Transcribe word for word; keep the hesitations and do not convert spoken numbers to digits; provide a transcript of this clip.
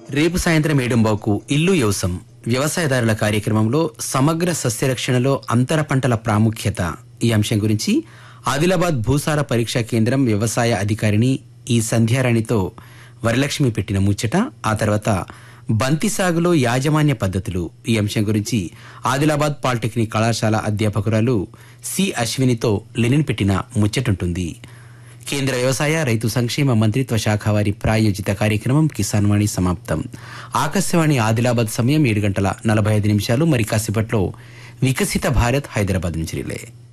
రేపు సాయంత్రం ఏడుంబావుకు ఇల్లు వ్యవసం వ్యవసాయదారుల కార్యక్రమంలో సమగ్ర సస్యరక్షణలో అంతర పంటల ప్రాముఖ్యత ఈ అంశం గురించి ఆదిలాబాద్ భూసార పరీక్షా కేంద్రం వ్యవసాయ అధికారిని ఈ సంధ్యారాణితో వరలక్ష్మి పెట్టిన ముచ్చట, ఆ తర్వాత బంతి సాగులో యాజమాన్య పద్ధతులు ఈ అంశం గురించి ఆదిలాబాద్ పాలిటెక్నిక్ కళాశాల అధ్యాపకురాలు సి అశ్వినితో లెనిన్ పెట్టిన ముచ్చటుంటుంది. కేంద్ర వ్యవసాయ రైతు సంక్షేమ మంత్రిత్వ శాఖ వారి ప్రాయోజిత కార్యక్రమం కిసాన్ వాణి సమాప్తం. ఆకాశవాణి ఆదిలాబాద్ సమయం ఏడు గంటల నలభై ఐదు నిమిషాలు. మరి కాసేపట్లో వికసిత భారత్ హైదరాబాద్ నుంచి రిలే.